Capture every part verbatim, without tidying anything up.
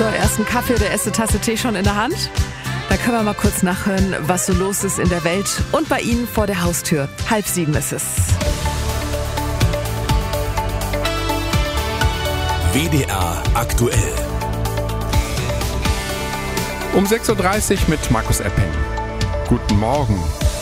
ersten Kaffee oder erste Tasse Tee schon in der Hand? Da können wir mal kurz nachhören, was so los ist in der Welt und bei Ihnen vor der Haustür. Halb sieben ist es. W D R aktuell. Um sechs Uhr dreißig mit Markus Epping. Guten Morgen.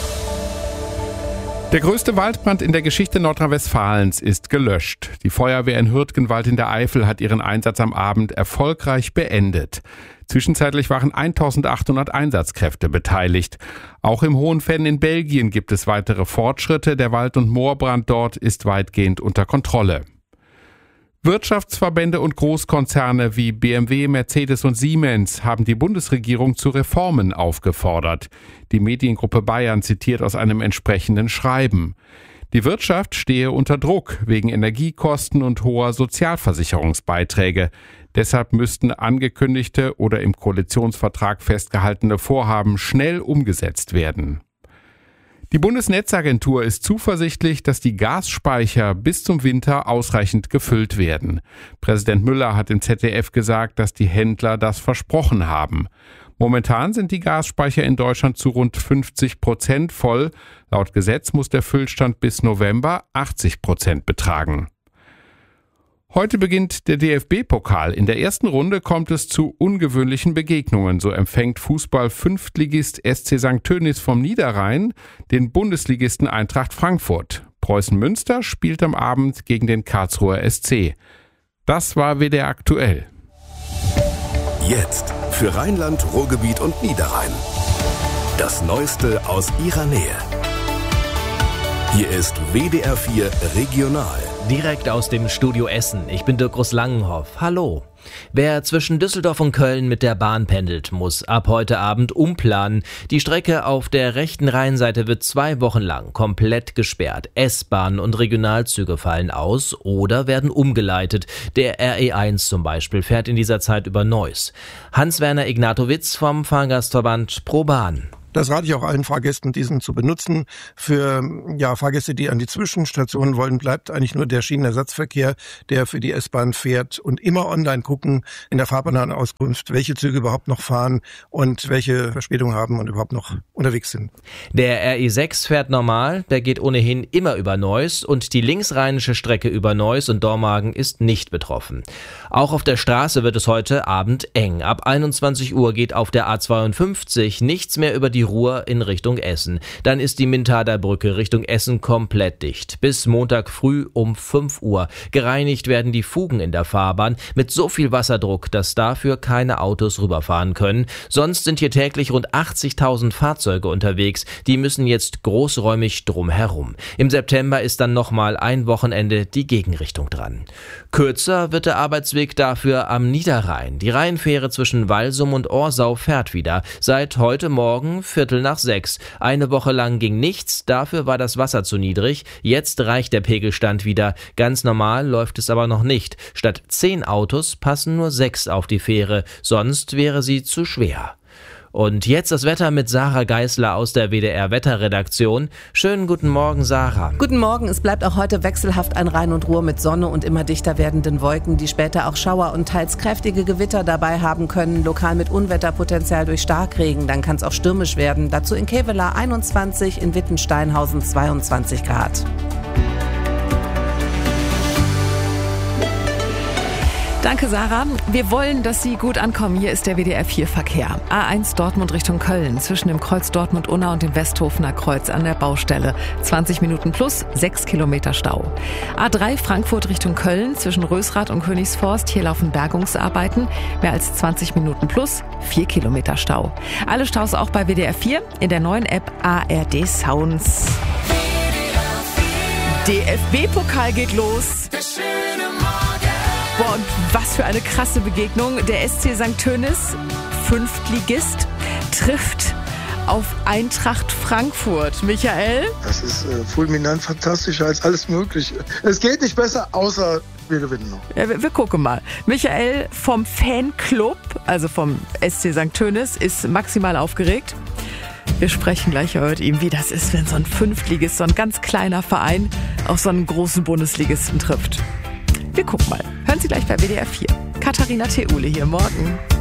Der größte Waldbrand in der Geschichte Nordrhein-Westfalens ist gelöscht. Die Feuerwehr in Hürtgenwald in der Eifel hat ihren Einsatz am Abend erfolgreich beendet. Zwischenzeitlich waren eintausendachthundert Einsatzkräfte beteiligt. Auch im Hohenfenn in Belgien gibt es weitere Fortschritte. Der Wald- und Moorbrand dort ist weitgehend unter Kontrolle. Wirtschaftsverbände und Großkonzerne wie B M W, Mercedes und Siemens haben die Bundesregierung zu Reformen aufgefordert. Die Mediengruppe Bayern zitiert aus einem entsprechenden Schreiben. Die Wirtschaft stehe unter Druck wegen Energiekosten und hoher Sozialversicherungsbeiträge. Deshalb müssten angekündigte oder im Koalitionsvertrag festgehaltene Vorhaben schnell umgesetzt werden. Die Bundesnetzagentur ist zuversichtlich, dass die Gasspeicher bis zum Winter ausreichend gefüllt werden. Präsident Müller hat im Z D F gesagt, dass die Händler das versprochen haben. Momentan sind die Gasspeicher in Deutschland zu rund fünfzig Prozent voll. Laut Gesetz muss der Füllstand bis November achtzig Prozent betragen. Heute beginnt der D F B-Pokal. In der ersten Runde kommt es zu ungewöhnlichen Begegnungen. So empfängt Fußball-Fünftligist S C Sankt Tönis vom Niederrhein den Bundesligisten Eintracht Frankfurt. Preußen Münster spielt am Abend gegen den Karlsruher S C. Das war W D R aktuell. Jetzt für Rheinland, Ruhrgebiet und Niederrhein. Das Neueste aus Ihrer Nähe. Hier ist W D R vier Regional. Direkt aus dem Studio Essen. Ich bin Dirk Langenhoff. Hallo. Wer zwischen Düsseldorf und Köln mit der Bahn pendelt, muss ab heute Abend umplanen. Die Strecke auf der rechten Rheinseite wird zwei Wochen lang komplett gesperrt. S-Bahnen und Regionalzüge fallen aus oder werden umgeleitet. Der R E eins zum Beispiel fährt in dieser Zeit über Neuss. Hans-Werner Ignatowitz vom Fahrgastverband ProBahn. Das rate ich auch allen Fahrgästen, diesen zu benutzen. Für ja, Fahrgäste, die an die Zwischenstationen wollen, bleibt eigentlich nur der Schienenersatzverkehr, der für die S-Bahn fährt, und immer online gucken in der Fahrplanauskunft, welche Züge überhaupt noch fahren und welche Verspätung haben und überhaupt noch unterwegs sind. Der R E sechs fährt normal, der geht ohnehin immer über Neuss, und die linksrheinische Strecke über Neuss und Dormagen ist nicht betroffen. Auch auf der Straße wird es heute Abend eng. Ab einundzwanzig Uhr geht auf der A zweiundfünfzig nichts mehr über die Ruhr in Richtung Essen. Dann ist die Mintader Brücke Richtung Essen komplett dicht. Bis Montag früh um fünf Uhr. Gereinigt werden die Fugen in der Fahrbahn mit so viel Wasserdruck, dass dafür keine Autos rüberfahren können. Sonst sind hier täglich rund achtzigtausend Fahrzeuge unterwegs. Die müssen jetzt großräumig drumherum. Im September ist dann nochmal ein Wochenende die Gegenrichtung dran. Kürzer wird der Arbeitsweg dafür am Niederrhein. Die Rheinfähre zwischen Walsum und Orsau fährt wieder. Seit heute Morgen Viertel nach sechs. Eine Woche lang ging nichts, dafür war das Wasser zu niedrig. Jetzt reicht der Pegelstand wieder. Ganz normal läuft es aber noch nicht. Statt zehn Autos passen nur sechs auf die Fähre, sonst wäre sie zu schwer. Und jetzt das Wetter mit Sarah Geisler aus der W D R-Wetterredaktion. Schönen guten Morgen, Sarah. Guten Morgen. Es bleibt auch heute wechselhaft ein Rhein und Ruhr mit Sonne und immer dichter werdenden Wolken, die später auch Schauer und teils kräftige Gewitter dabei haben können. Lokal mit Unwetterpotenzial durch Starkregen. Dann kann es auch stürmisch werden. Dazu in Kevelaer einundzwanzig, in Wittensteinhausen zweiundzwanzig Grad. Danke, Sarah. Wir wollen, dass Sie gut ankommen. Hier ist der W D R vier Verkehr. A eins Dortmund Richtung Köln, zwischen dem Kreuz Dortmund-Unna und dem Westhofener Kreuz an der Baustelle. zwanzig Minuten plus, sechs Kilometer Stau. A drei Frankfurt Richtung Köln, zwischen Rösrath und Königsforst. Hier laufen Bergungsarbeiten. Mehr als zwanzig Minuten plus, vier Kilometer Stau. Alle Staus auch bei W D R vier in der neuen App A R D Sounds. D F B-Pokal geht los. Boah, und was für eine krasse Begegnung. Der S C Sankt Tönis, Fünftligist, trifft auf Eintracht Frankfurt. Michael? Das ist äh, fulminant fantastischer als alles Mögliche. Es geht nicht besser, außer wir gewinnen noch. Ja, wir, wir gucken mal. Michael vom Fanclub, also vom S C Sankt Tönis, ist maximal aufgeregt. Wir sprechen gleich mit ihm, wie das ist, wenn so ein Fünftligist, so ein ganz kleiner Verein, auf so einen großen Bundesligisten trifft. Wir gucken mal. Hören Sie gleich bei W D R vier. Katharina Theule hier morgen.